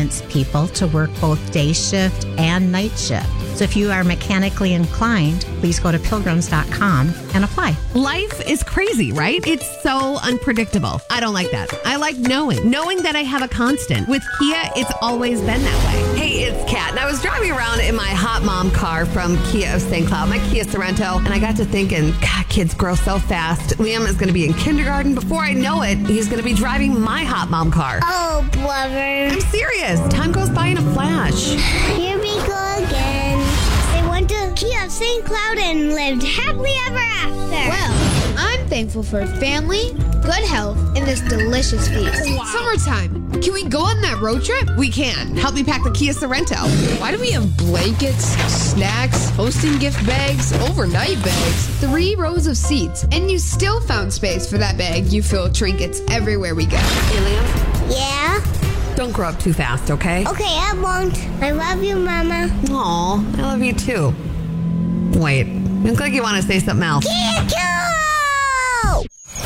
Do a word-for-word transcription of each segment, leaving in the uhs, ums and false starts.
licensed people to work both day shift and night shift. So if you are mechanically inclined, please go to pilgrims dot com and apply. Life is crazy, right? It's so unpredictable. I don't like that. I like knowing. Knowing that I have a constant. With Kia, it's always been that way. Hey, it's Kat, and I was driving around in my hot mom car from Kia of Saint Cloud, my Kia Sorrento, and I got to thinking, God, kids grow so fast. Liam is going to be in kindergarten. Before I know it, he's going to be driving my hot mom car. Oh, brother. I'm serious. Time goes by in a flash. Here we go again. They went to Kia of Saint Cloud and lived happily ever after. Well, I'm thankful for family, good health, and this delicious feast. Wow. Summertime. Can we go on that road trip? We can. Help me pack the Kia Sorrento. Why do we have blankets, snacks, hosting gift bags, overnight bags, three rows of seats, and you still found space for that bag? You fill with trinkets everywhere we go. Hey, Liam? Yeah? Don't grow up too fast, okay? Okay, I won't. I love you, Mama. Aw, I love you too. Wait, you look like you want to say something else. Kiko!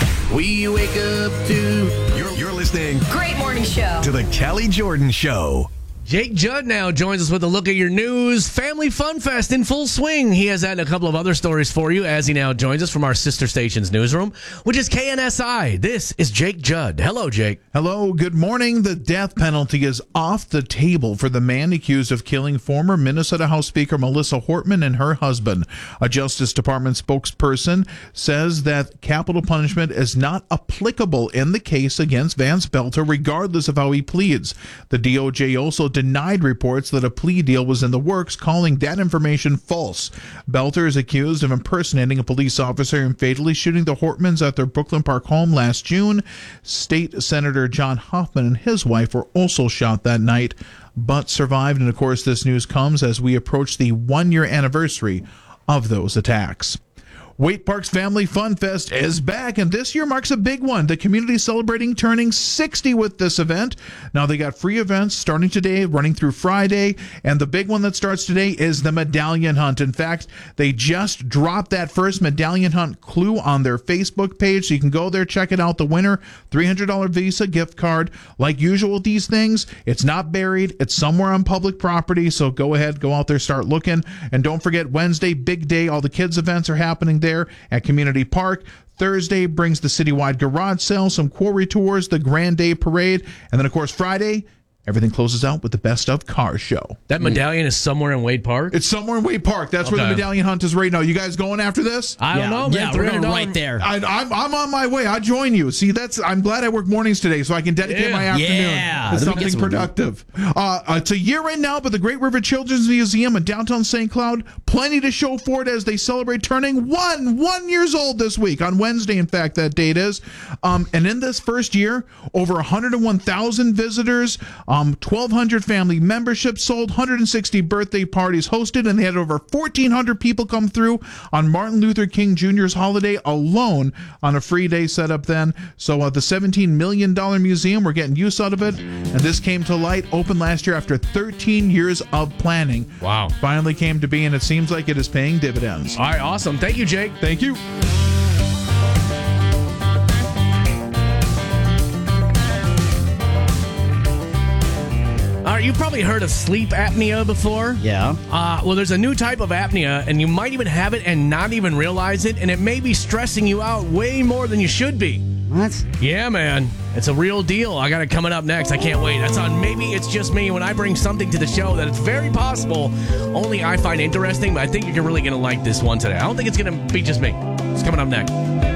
We wake up to... You're, you're listening Great morning show to the Callie Jordan Show. Jake Judd now joins us with a look at your news. Family Fun Fest in full swing. He has that and a couple of other stories for you as he now joins us from our sister station's newsroom, which is K N S I. This is Jake Judd. Hello, Jake. Hello, good morning. The death penalty is off the table for the man accused of killing former Minnesota House Speaker Melissa Hortman and her husband. A Justice Department spokesperson says that capital punishment is not applicable in the case against Vance Belter, regardless of how he pleads. The D O J also denied reports that a plea deal was in the works, calling that information false. Belter is accused of impersonating a police officer and fatally shooting the Hortmans at their Brooklyn Park home last June. State Senator John Hoffman and his wife were also shot that night, but survived. And of course, this news comes as we approach the one-year anniversary of those attacks. Waite Park's Family Fun Fest is back, and this year marks a big one. The community celebrating turning sixty with this event. Now, they got free events starting today, running through Friday, and the big one that starts today is the medallion hunt. In fact, they just dropped that first medallion hunt clue on their Facebook page, so you can go there, check it out. The winner, three hundred dollars Visa gift card. Like usual with these things, it's not buried. It's somewhere on public property, so go ahead, go out there, start looking. And don't forget, Wednesday, big day. All the kids' events are happening there at Community Park. Thursday brings the citywide garage sale, some quarry tours, the Grand Day Parade, and then, of course, Friday, everything closes out with the Best of Cars show. That medallion is somewhere in Wade Park? It's somewhere in Wade Park. That's Okay. where the medallion hunt is right now. You guys going after this? I don't Yeah, know, man. yeah, we're going three hundred dollars right there. I, I'm, I'm on my way. I join you. See, that's. I'm glad I work mornings today, so I can dedicate Yeah. my afternoon Yeah. to Let me something get some- productive. Uh, uh, it's a year in now, but the Great River Children's Museum in downtown Saint Cloud, plenty to show for it as they celebrate turning one, one years old this week. On Wednesday, in fact, that date is. Um, and in this first year, over one hundred one thousand visitors, um, twelve hundred family memberships sold, one hundred sixty birthday parties hosted, and they had over fourteen hundred people come through on Martin Luther King Junior's holiday alone on a free day set up then. So uh, the seventeen million dollars museum, we're getting use out of it, and this came to light, opened last year after thirteen years of planning. Wow. Finally came to be, and it seems like it is paying dividends. All right, awesome. Thank you, Jake. Thank you. All right, you've probably heard of sleep apnea before. Yeah. Uh, well, there's a new type of apnea, and you might even have it and not even realize it, and it may be stressing you out way more than you should be. What? Yeah, man. It's a real deal. I got it coming up next. I can't wait. That's on Maybe It's Just Me when I bring something to the show that it's very possible only I find interesting, but I think you're really going to like this one today. I don't think it's going to be just me. It's coming up next.